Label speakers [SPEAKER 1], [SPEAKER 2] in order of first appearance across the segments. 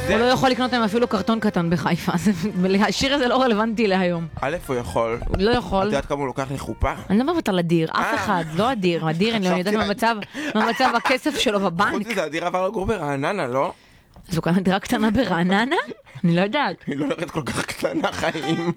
[SPEAKER 1] הוא לא יכול לקנות להם אפילו קרטון קטן בחיפה. השיר הזה לא רלוונטי להיום.
[SPEAKER 2] א' הוא יכול.
[SPEAKER 1] לא יכול.
[SPEAKER 2] את יודעת כמה הוא לוקח לחופה?
[SPEAKER 1] אני לא מדברת על אדיר, אף אחד, לא אדיר. אדיר, אני לא יודעת מה מצב הכסף שלו בבנק.
[SPEAKER 2] חוץ מזה, אדיר עבר לגור ברעננה, לא?
[SPEAKER 1] זו כאן דירה קטנה ברעננה? אני לא יודעת.
[SPEAKER 2] היא לא נראית כל כך קטנה, חיים.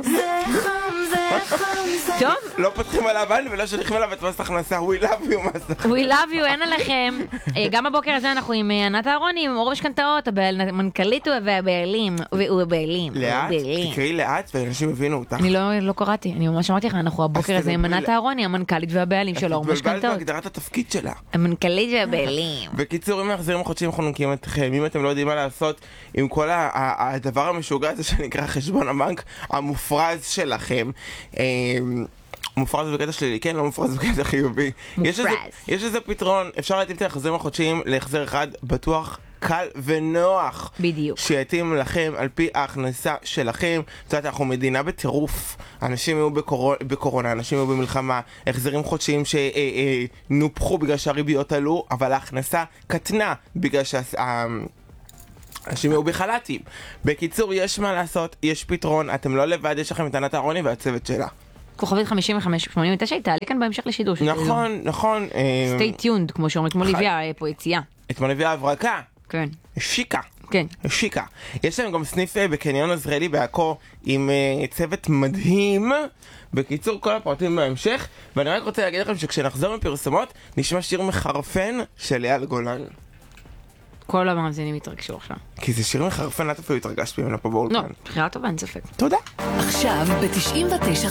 [SPEAKER 1] טוב.
[SPEAKER 2] לא פותחים עליו עין ולא שולחים עליו את מס הכנסה. We love you, מס הכנסה.
[SPEAKER 1] We love you, אין עליכם. גם הבוקר הזה אנחנו עם ענת אהרוני, עם אור משכנתאות, המנכ"לית והבעלים. הוא הבעלים.
[SPEAKER 2] לאט? תקראי לאט ואנשים הבינו אותך.
[SPEAKER 1] אני לא קראתי, אני ממש אמרתי לך, אנחנו הבוקר הזה עם ענת אהרוני, המנכ"לית והבעלים של אור משכנתאות.
[SPEAKER 2] התבלבלת בהגדרת התפקיד שלה.
[SPEAKER 1] המנכ"לית והבעלים.
[SPEAKER 2] בקיצור, אם מחזירים החודשיים אנחנו נקים אתכם, אם אתם לא יודעים מה לעשות עם כל הדבר המשוגע הזה שנקרא חשבון הבנק המופרז שלכם, מופרז בקטע שלילי, כן, לא מופרז בקטע חיובי. יש איזה פתרון, אפשר להתאים את החזרים החודשיים להחזר אחד בטוח, קל ונוח.
[SPEAKER 1] בדיוק.
[SPEAKER 2] שיתאים לכם על פי ההכנסה שלכם. זאת אומרת, אנחנו מדינה בטירוף. אנשים יהיו בקורונה, אנשים יהיו במלחמה, החזרים חודשיים שנופחו בגלל שהריביות עלו, אבל ההכנסה קטנה בגלל אנשים יהיו בחלטים. בקיצור, יש מה לעשות, יש פתרון, אתם לא לבד, יש לכם את ענת אהרוני והצוות שלה.
[SPEAKER 1] כוכבית 5589 הייתה לי כאן בהמשך לשידור.
[SPEAKER 2] נכון, נכון.
[SPEAKER 1] stay tuned, כמו שאומרים, אתמול הביאה פה יציאה.
[SPEAKER 2] אתמול הביאה הברקה.
[SPEAKER 1] כן.
[SPEAKER 2] שיקה.
[SPEAKER 1] כן.
[SPEAKER 2] שיקה. יש להם גם סניף בקניון עזריאלי בעכו עם צוות מדהים. בקיצור, כל הפרטים בהמשך. ואני רק רוצה להגיד לכם שכשנחזור מפרסומות, נשמע שיר מחרפן של אייל גולן.
[SPEAKER 1] כל המאזינים התרגשו עכשיו.
[SPEAKER 2] כי זה שיר מחרפן, את אפילו התרגשת ממנו פה באולפן.
[SPEAKER 1] לא, בחירה טובה, אין ספק.
[SPEAKER 2] תודה.
[SPEAKER 3] עכשיו ב-99